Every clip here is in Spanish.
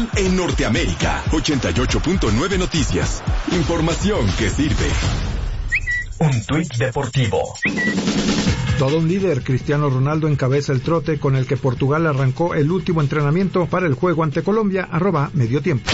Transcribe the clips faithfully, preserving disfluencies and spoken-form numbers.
en Norteamérica. ochenta y ocho punto nueve Noticias. Información que sirve. Un tuit deportivo. Todo un líder, Cristiano Ronaldo encabeza el trote con el que Portugal arrancó el último entrenamiento para el juego ante Colombia, arroba medio tiempo.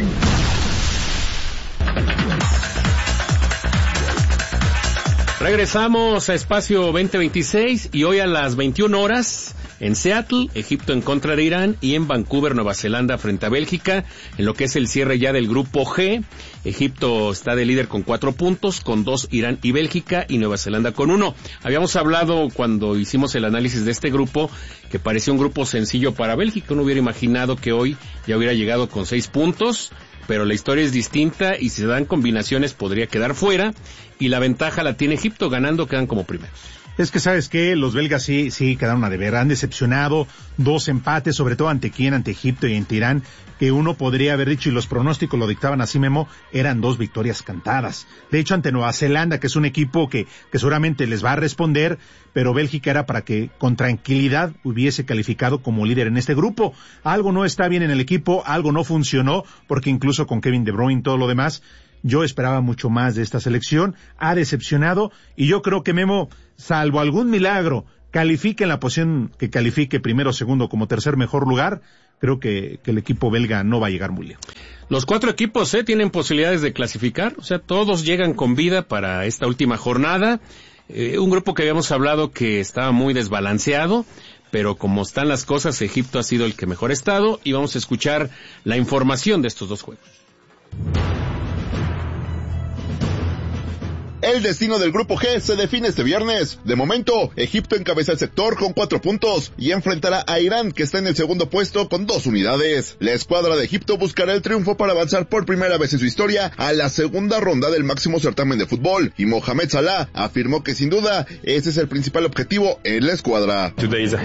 Regresamos a Espacio veinte veintiséis y hoy a las veintiuna horas en Seattle, Egipto en contra de Irán, y en Vancouver, Nueva Zelanda frente a Bélgica, en lo que es el cierre ya del grupo G. Egipto está de líder con cuatro puntos, con dos Irán y Bélgica, y Nueva Zelanda con uno. Habíamos hablado cuando hicimos el análisis de este grupo que parecía un grupo sencillo para Bélgica. Uno hubiera imaginado que hoy ya hubiera llegado con seis puntos, pero la historia es distinta y si se dan combinaciones podría quedar fuera, y la ventaja la tiene Egipto, ganando quedan como primeros. Es que, ¿sabes qué? Los belgas sí, sí quedaron a deber, han decepcionado, dos empates, sobre todo ante quién, ante Egipto y ante Irán, que uno podría haber dicho, y los pronósticos lo dictaban así, Memo, eran dos victorias cantadas. De hecho, ante Nueva Zelanda, que es un equipo que, que seguramente les va a responder, pero Bélgica era para que con tranquilidad hubiese calificado como líder en este grupo. Algo no está bien en el equipo, algo no funcionó, porque incluso con Kevin De Bruyne y todo lo demás, yo esperaba mucho más de esta selección, ha decepcionado, y yo creo que Memo, salvo algún milagro, califique en la posición que califique, primero, segundo, como tercer mejor lugar, creo que, que el equipo belga no va a llegar muy lejos. Los cuatro equipos eh, tienen posibilidades de clasificar, o sea, todos llegan con vida para esta última jornada. Eh, un grupo que habíamos hablado que estaba muy desbalanceado, pero como están las cosas, Egipto ha sido el que mejor ha estado, y vamos a escuchar la información de estos dos juegos. El destino del Grupo G se define este viernes. De momento, Egipto encabeza el sector con cuatro puntos y enfrentará a Irán, que está en el segundo puesto con dos unidades. La escuadra de Egipto buscará el triunfo para avanzar por primera vez en su historia a la segunda ronda del máximo certamen de fútbol, y Mohamed Salah afirmó que sin duda ese es el principal objetivo en la escuadra.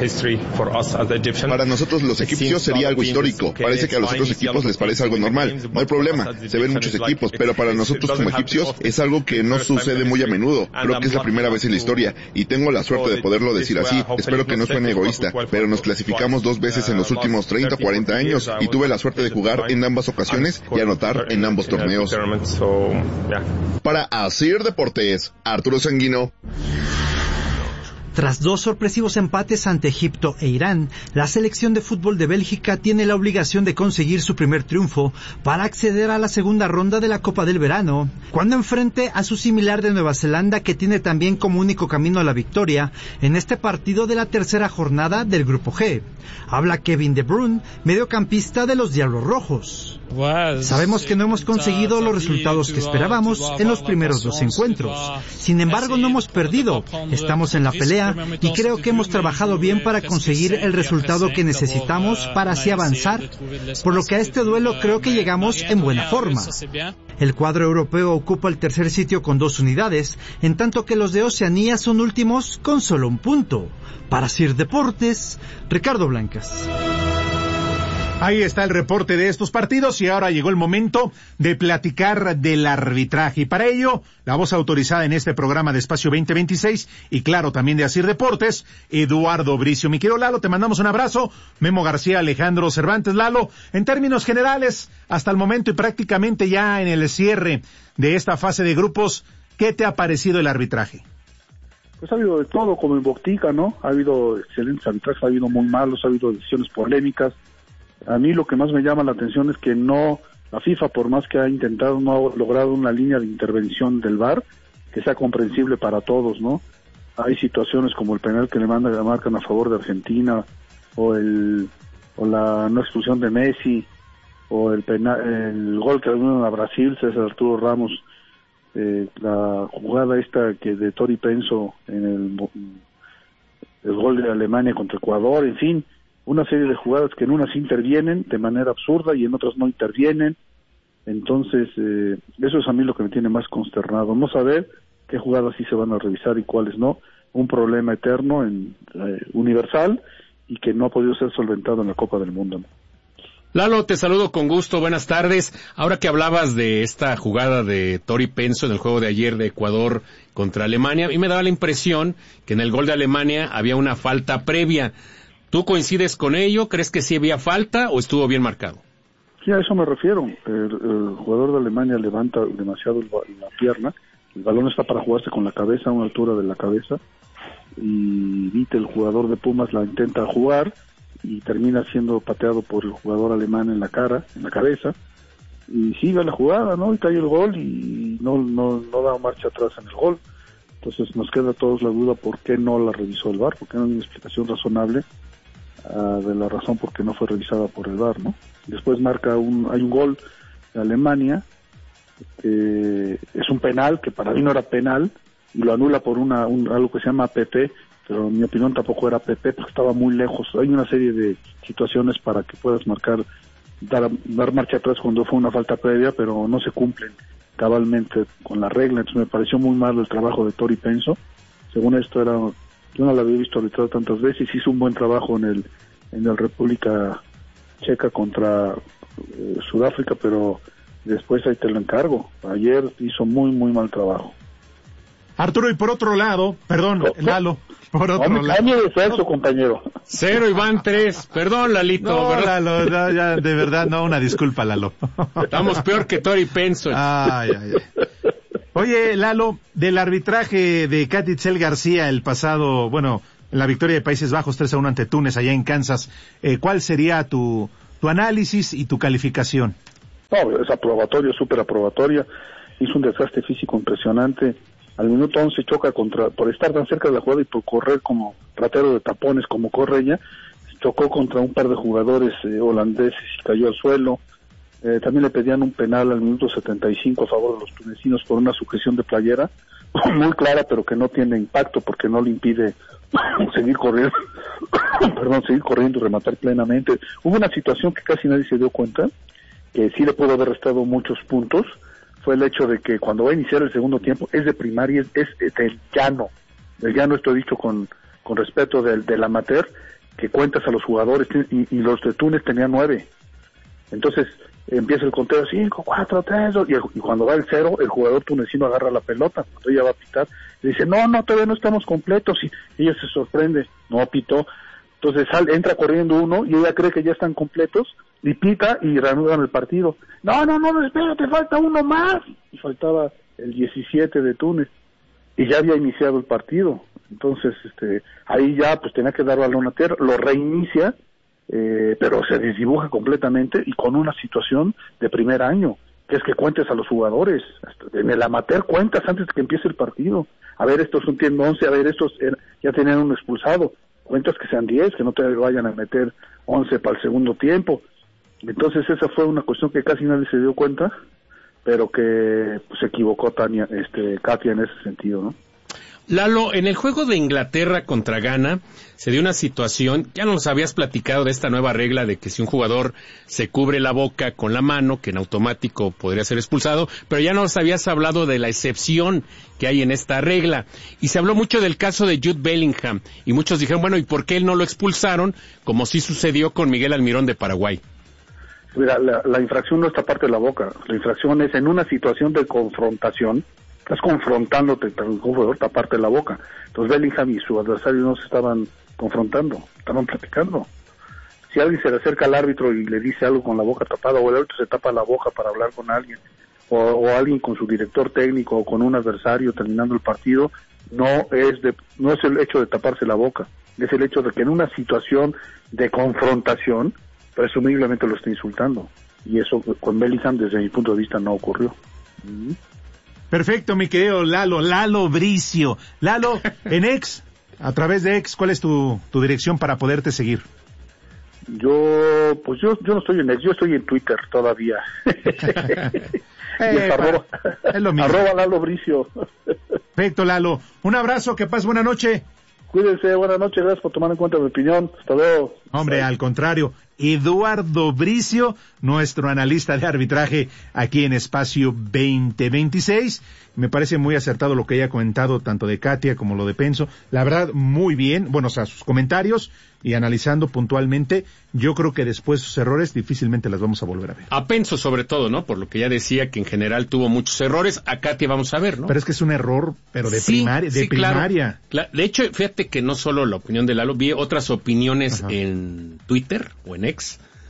Para nosotros los egipcios sería algo histórico. Parece que a los otros equipos les parece algo normal. No hay problema, se ven muchos equipos, pero para nosotros como egipcios es algo que no sucede muy a menudo. Creo que es la primera vez en la historia y tengo la suerte de poderlo decir así. Espero que no suene egoísta, pero nos clasificamos dos veces en los últimos treinta o cuarenta años y tuve la suerte de jugar en ambas ocasiones y anotar en ambos torneos. Para Asir Deportes, Arturo Sanguino. Tras dos sorpresivos empates ante Egipto e Irán, la selección de fútbol de Bélgica tiene la obligación de conseguir su primer triunfo para acceder a la segunda ronda de la Copa del Verano, cuando enfrente a su similar de Nueva Zelanda, que tiene también como único camino a la victoria en este partido de la tercera jornada del Grupo G. Habla Kevin De Bruyne, mediocampista de los Diablos Rojos. Sabemos que no hemos conseguido los resultados que esperábamos en los primeros dos encuentros. Sin embargo, no hemos perdido. Estamos en la pelea y creo que hemos trabajado bien para conseguir el resultado que necesitamos para así avanzar, por lo que a este duelo creo que llegamos en buena forma. El cuadro europeo ocupa el tercer sitio con dos unidades, en tanto que los de Oceanía son últimos con solo un punto. Para Sir Deportes, Ricardo Blancas. Ahí está el reporte de estos partidos y ahora llegó el momento de platicar del arbitraje. Y para ello, la voz autorizada en este programa de Espacio veinte veintiséis y claro, también de Asir Deportes, Eduardo Bricio. Mi querido Lalo, te mandamos un abrazo. Memo García, Alejandro Cervantes. Lalo, en términos generales, hasta el momento y prácticamente ya en el cierre de esta fase de grupos, ¿qué te ha parecido el arbitraje? Pues ha habido de todo, como en Botica, ¿no? Ha habido excelentes arbitrajes, ha habido muy malos, ha habido decisiones polémicas. A mí lo que más me llama la atención es que no, la FIFA, por más que ha intentado, no ha logrado una línea de intervención del V A R que sea comprensible para todos, ¿no? Hay situaciones como el penal que le mandan, le marcan a favor de Argentina, o el o la no expulsión de Messi, o el penal, el gol que le dieron a Brasil, César Arturo Ramos, eh, la jugada esta que de Tori Penso en el, el gol de Alemania contra Ecuador, en fin, una serie de jugadas que en unas intervienen de manera absurda y en otras no intervienen. Entonces, eh, eso es a mí lo que me tiene más consternado, no saber qué jugadas sí se van a revisar y cuáles no. Un problema eterno, en eh, universal, y que no ha podido ser solventado en la Copa del Mundo, ¿no? Lalo, te saludo con gusto, buenas tardes. Ahora que hablabas de esta jugada de Tori Penso en el juego de ayer de Ecuador contra Alemania, a mí me daba la impresión que en el gol de Alemania había una falta previa. ¿Tú coincides con ello? ¿Crees que sí había falta o estuvo bien marcado? Sí, a eso me refiero. El, el jugador de Alemania levanta demasiado el, la pierna, el balón está para jugarse con la cabeza, a una altura de la cabeza, y Vite, el jugador de Pumas, la intenta jugar y termina siendo pateado por el jugador alemán en la cara, en la cabeza, y sigue la jugada, ¿no? Y cae el gol y no, no, no da marcha atrás en el gol. Entonces nos queda a todos la duda por qué no la revisó el V A R, porque no hay una explicación razonable uh, de la razón por qué no fue revisada por el V A R, ¿no? Después marca un, hay un gol de Alemania, que es un penal, que para mí no era penal, y lo anula por una un, algo que se llama P P, pero en mi opinión tampoco era P P, porque estaba muy lejos. Hay una serie de situaciones para que puedas marcar, dar, dar marcha atrás cuando fue una falta previa, pero no se cumplen cabalmente con la regla. Entonces me pareció muy mal el trabajo de Tori Penso. Según esto era, yo no la había visto arbitrar tantas veces, hizo un buen trabajo en el en el República Checa contra eh, Sudáfrica, pero después ahí te lo encargo. Ayer hizo muy, muy mal trabajo. Arturo, y por otro lado, perdón, ¿no? Lalo, por otro no, lado. Año de sexo, compañero. Cero y van tres. Perdón, Lalito. No, ¿verdad? Lalo, no, ya, de verdad, no, una disculpa, Lalo. Estamos peor que Tori Penso. Ay, ay, ay. Oye, Lalo, del arbitraje de Katy Itzel García el pasado, bueno, en la victoria de Países Bajos tres a uno ante Túnez allá en Kansas, eh, ¿cuál sería tu, tu análisis y tu calificación? No, es aprobatoria, súper aprobatoria. Hizo un desgaste físico impresionante. Al minuto once choca contra, por estar tan cerca de la jugada y por correr como ratero de tapones como corre ella, chocó contra un par de jugadores eh, holandeses y cayó al suelo. Eh, también le pedían un penal al minuto setenta y cinco a favor de los tunecinos por una sujeción de playera, muy clara, pero que no tiene impacto porque no le impide seguir corriendo, perdón, seguir corriendo y rematar plenamente. Hubo una situación que casi nadie se dio cuenta, que sí le pudo haber restado muchos puntos, fue el hecho de que cuando va a iniciar el segundo tiempo es de primaria, es, es del llano, del llano, esto dicho con, con respeto del, del amateur, que cuentas a los jugadores, y, y los de Túnez tenían nueve. Entonces empieza el conteo cinco, cuatro, tres, dos, y, el, y cuando va el cero, el jugador tunecino agarra la pelota, cuando ella va a pitar, y dice, no, no, todavía no estamos completos, y ella se sorprende, no pitó. Entonces sale, entra corriendo uno, y ella cree que ya están completos, y pita, y reanudan el partido. No, no, no, espérate, falta uno más. Y faltaba el diecisiete de Túnez, y ya había iniciado el partido. Entonces, este, ahí ya, pues tenía que dar balón a tierra, lo reinicia, eh, pero se desdibuja completamente, y con una situación de primer año, que es que cuentes a los jugadores. En el amateur cuentas antes de que empiece el partido. A ver, estos son tienen once, a ver, estos ya tenían un expulsado. Cuentas que sean diez, que no te vayan a meter once para el segundo tiempo. Entonces esa fue una cuestión que casi nadie se dio cuenta, pero que pues, se equivocó Tania, este, Katia en ese sentido, ¿no? Lalo, en el juego de Inglaterra contra Ghana se dio una situación, ya nos habías platicado de esta nueva regla de que si un jugador se cubre la boca con la mano, que en automático podría ser expulsado, pero ya nos habías hablado de la excepción que hay en esta regla, y se habló mucho del caso de Jude Bellingham, y muchos dijeron, bueno, ¿y por qué él no lo expulsaron? Como sí sucedió con Miguel Almirón de Paraguay. Mira, la, la infracción no está parte de la boca, la infracción es en una situación de confrontación, estás confrontándote con un jugador, taparte la boca. Entonces Bellingham y su adversario no se estaban confrontando, estaban platicando. Si alguien se le acerca al árbitro y le dice algo con la boca tapada, o el árbitro se tapa la boca para hablar con alguien, o, o alguien con su director técnico o con un adversario terminando el partido, no es de, no es el hecho de taparse la boca, es el hecho de que en una situación de confrontación, presumiblemente lo está insultando. Y eso con Bellingham, desde mi punto de vista, no ocurrió. ¿Mm? Perfecto, mi querido Lalo, Lalo Bricio. Lalo, en X, a través de X, ¿cuál es tu, tu dirección para poderte seguir? Yo, pues yo, yo no estoy en X, yo estoy en Twitter todavía. eh, es arroba, es lo mismo. Arroba Lalo Bricio. Perfecto, Lalo. Un abrazo, que pases buena noche. Cuídense, buenas noches, gracias por tomar en cuenta mi opinión. Hasta luego. Hombre, Bye. Al contrario, Eduardo Bricio, nuestro analista de arbitraje aquí en Espacio veinte veintiséis. Me parece muy acertado lo que haya comentado, tanto de Katia como lo de Penso. La verdad, muy bien. Bueno, o sea, sus comentarios y analizando puntualmente, yo creo que después sus errores difícilmente las vamos a volver a ver. A Penso sobre todo, ¿no? Por lo que ya decía que en general tuvo muchos errores. A Katia vamos a ver, ¿no? Pero es que es un error, pero de sí, primaria. De sí, primaria. Claro, claro. De hecho, fíjate que no solo la opinión de Lalo, vi otras opiniones Ajá. en Twitter o en X,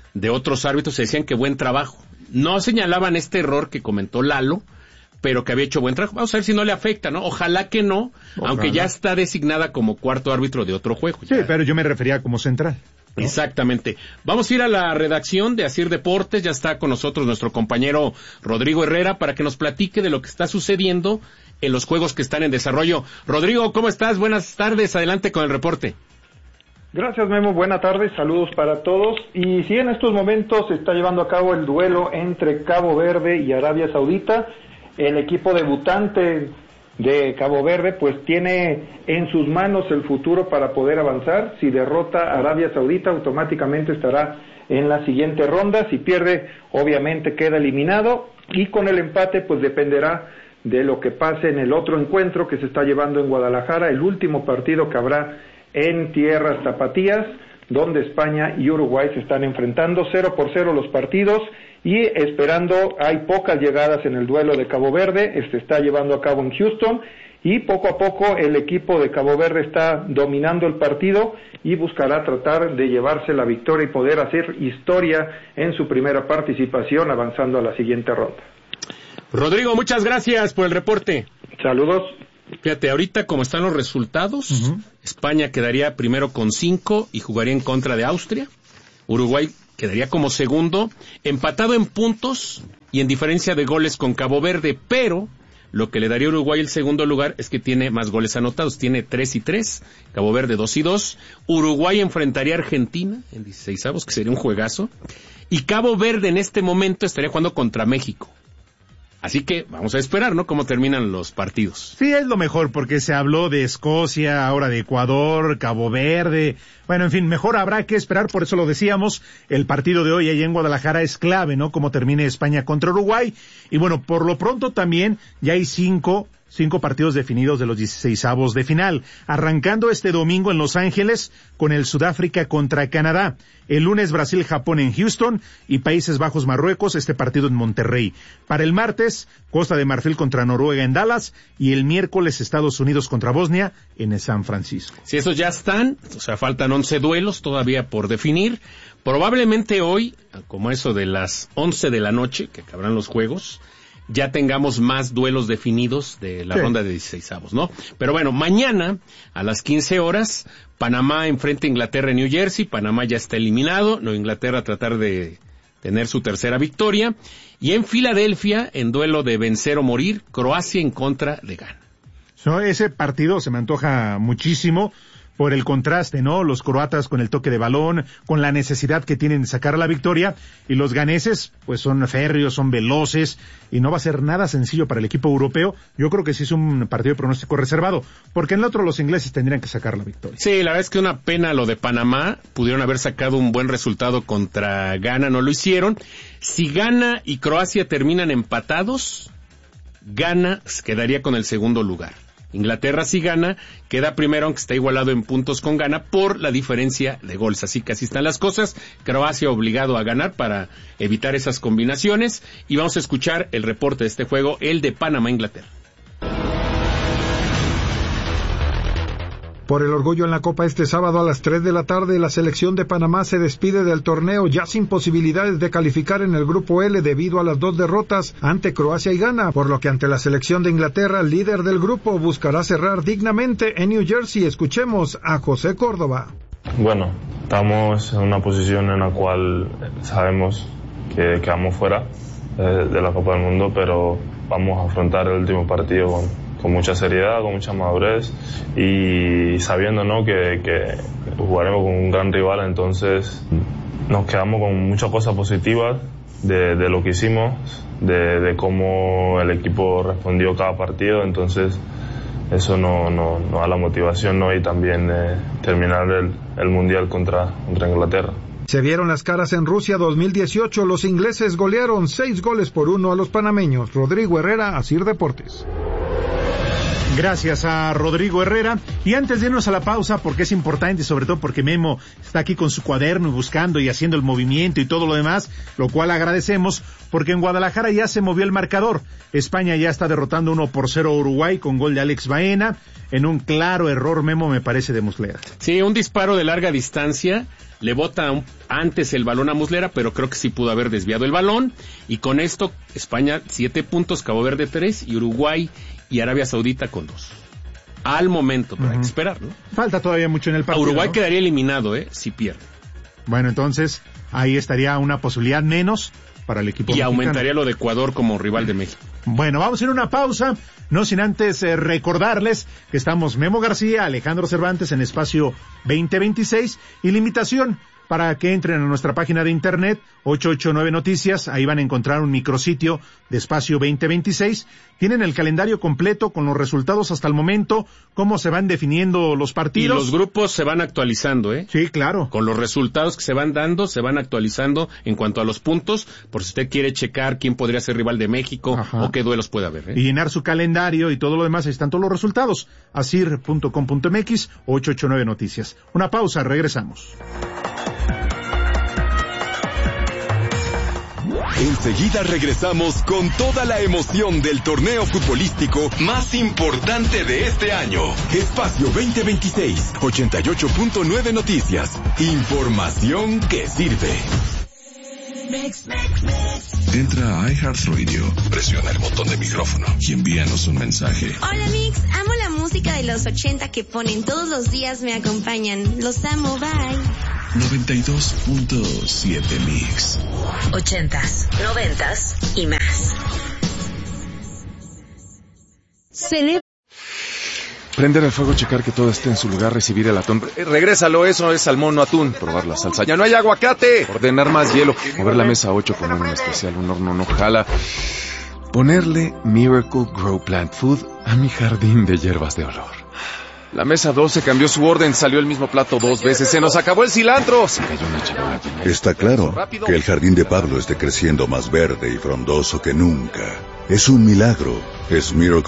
de otros árbitros decían que buen trabajo. No señalaban este error que comentó Lalo, pero que había hecho buen trabajo. Vamos a ver si no le afecta, ¿no? Ojalá que no, Ojalá. aunque ya está designada como cuarto árbitro de otro juego. Sí, ya. pero yo me refería como central, ¿no? Exactamente. Vamos a ir a la redacción de Asir Deportes. Ya está con nosotros nuestro compañero Rodrigo Herrera para que nos platique de lo que está sucediendo en los juegos que están en desarrollo. Rodrigo, ¿cómo estás? Buenas tardes. Adelante con el reporte. Gracias, Memo. Buenas tardes, saludos para todos. Y sí, en estos momentos se está llevando a cabo el duelo entre Cabo Verde y Arabia Saudita. El equipo debutante de Cabo Verde pues tiene en sus manos el futuro para poder avanzar. Si derrota a Arabia Saudita, automáticamente estará en la siguiente ronda. Si pierde, obviamente queda eliminado. Y con el empate pues dependerá de lo que pase en el otro encuentro que se está llevando en Guadalajara, el último partido que habrá en tierras tapatías, donde España y Uruguay se están enfrentando cero por cero los partidos y esperando, hay pocas llegadas en el duelo de Cabo Verde, se está llevando a cabo en Houston y poco a poco el equipo de Cabo Verde está dominando el partido y buscará tratar de llevarse la victoria y poder hacer historia en su primera participación avanzando a la siguiente ronda. Rodrigo, muchas gracias por el reporte. Saludos. Fíjate, ahorita como están los resultados, uh-huh. España quedaría primero con cinco y jugaría en contra de Austria. Uruguay quedaría como segundo, empatado en puntos y en diferencia de goles con Cabo Verde, pero lo que le daría a Uruguay el segundo lugar es que tiene más goles anotados, tiene tres y tres, Cabo Verde dos y dos, Uruguay enfrentaría a Argentina en dieciseisavos, que sería un juegazo, y Cabo Verde en este momento estaría jugando contra México. Así que vamos a esperar, ¿no?, cómo terminan los partidos. Sí, es lo mejor, porque se habló de Escocia, ahora de Ecuador, Cabo Verde. Bueno, en fin, mejor habrá que esperar, por eso lo decíamos. El partido de hoy allá en Guadalajara es clave, ¿no?, cómo termine España contra Uruguay. Y bueno, por lo pronto también ya hay cinco... Cinco partidos definidos de los dieciseisavos de final, arrancando este domingo en Los Ángeles con el Sudáfrica contra Canadá, el lunes Brasil-Japón en Houston y Países Bajos-Marruecos, este partido en Monterrey. Para el martes, Costa de Marfil contra Noruega en Dallas y el miércoles Estados Unidos contra Bosnia en San Francisco. Si esos ya están, o sea, faltan once duelos todavía por definir. Probablemente hoy, como eso de las once de la noche, que acabarán los juegos, ya tengamos más duelos definidos de la sí. ronda de dieciseisavos, ¿no? Pero bueno, mañana a las quince horas, Panamá enfrenta a Inglaterra en New Jersey. Panamá ya está eliminado, Nueva Inglaterra a tratar de tener su tercera victoria. Y en Filadelfia, en duelo de vencer o morir, Croacia en contra de Ghana. So, ese partido se me antoja muchísimo por el contraste, ¿no? Los croatas con el toque de balón, con la necesidad que tienen de sacar la victoria, y los ganeses, pues son férreos, son veloces, y no va a ser nada sencillo para el equipo europeo. Yo creo que sí es un partido de pronóstico reservado, porque en el otro los ingleses tendrían que sacar la victoria. Sí, la verdad es que una pena lo de Panamá, pudieron haber sacado un buen resultado contra Ghana, no lo hicieron. Si Ghana y Croacia terminan empatados, Ghana quedaría con el segundo lugar. Inglaterra si gana, queda primero, aunque está igualado en puntos con Ghana por la diferencia de goles. Así que así están las cosas. Croacia obligado a ganar para evitar esas combinaciones. Y vamos a escuchar el reporte de este juego, el de Panamá-Inglaterra. Por el orgullo en la Copa este sábado a las tres de la tarde, la selección de Panamá se despide del torneo ya sin posibilidades de calificar en el grupo L debido a las dos derrotas ante Croacia y Ghana, por lo que ante la selección de Inglaterra, líder del grupo, buscará cerrar dignamente en New Jersey. Escuchemos a José Córdoba. Bueno, estamos en una posición en la cual sabemos que quedamos fuera eh, de la Copa del Mundo, pero vamos a afrontar el último partido con con mucha seriedad, con mucha madurez y sabiendo, ¿no?, que, que jugaremos con un gran rival. Entonces nos quedamos con muchas cosas positivas de, de lo que hicimos, de, de cómo el equipo respondió cada partido. Entonces eso nos no, no da la motivación, ¿no?, y también eh, terminar el, el Mundial contra, contra Inglaterra. Se vieron las caras en Rusia dos mil dieciocho, los ingleses golearon seis goles por uno a los panameños. Rodrigo Herrera, Asir Deportes. Gracias a Rodrigo Herrera. Y antes de irnos a la pausa, porque es importante, sobre todo porque Memo está aquí con su cuaderno y buscando y haciendo el movimiento y todo lo demás, lo cual agradecemos, porque en Guadalajara ya se movió el marcador. España ya está derrotando uno por cero a Uruguay con gol de Alex Baena, en un claro error, Memo, me parece, de Muslera. Sí, un disparo de larga distancia le bota un, antes el balón a Muslera, pero creo que sí pudo haber desviado el balón, y con esto España siete puntos, Cabo Verde tres, y Uruguay y Arabia Saudita con dos. Al momento, pero uh-huh. hay que esperar, ¿no? Falta todavía mucho en el partido. A Uruguay ¿no? quedaría eliminado, ¿eh? Si pierde. Bueno, entonces, ahí estaría una posibilidad menos para el equipo y mexicano. Aumentaría lo de Ecuador como rival de México. Bueno, vamos a ir a una pausa, no sin antes eh, recordarles que estamos Memo García, Alejandro Cervantes en Espacio veinte veintiséis, y la invitación para que entren a nuestra página de internet, ochocientos ochenta y nueve Noticias, ahí van a encontrar un micrositio de Espacio veinte veintiséis, tienen el calendario completo con los resultados hasta el momento, cómo se van definiendo los partidos. Y los grupos se van actualizando, ¿eh? Sí, claro. Con los resultados que se van dando, se van actualizando en cuanto a los puntos, por si usted quiere checar quién podría ser rival de México, ajá, o qué duelos puede haber, ¿eh? Y llenar su calendario y todo lo demás, ahí están todos los resultados. asir punto com punto mx, ochocientos ochenta y nueve Noticias. Una pausa, regresamos. Enseguida regresamos con toda la emoción del torneo futbolístico más importante de este año. Espacio veinte veintiséis, ochenta y ocho punto nueve Noticias. Información que sirve. Entra a iHeartRadio, presiona el botón de micrófono y envíanos un mensaje. Hola Mix, amo la música de los ochenta que ponen todos los días, me acompañan. Los amo, bye. noventa y dos punto siete Mix. Ochentas, noventas y más. Celebra. Prender el fuego, checar que todo esté en su lugar, recibir el atún. Eh, regrésalo, eso es salmón, no atún. Probar la salsa. ¡Ya no hay aguacate! Ordenar más hielo. Mover la mesa ocho, poner un especial, un horno no jala. Ponerle Miracle Grow Plant Food a mi jardín de hierbas de olor. La mesa doce cambió su orden, salió el mismo plato dos veces. ¡Se nos acabó el cilantro! Se cayó una charola. Está claro que el jardín de Pablo esté creciendo más verde y frondoso que nunca. Es un milagro. Es Miracle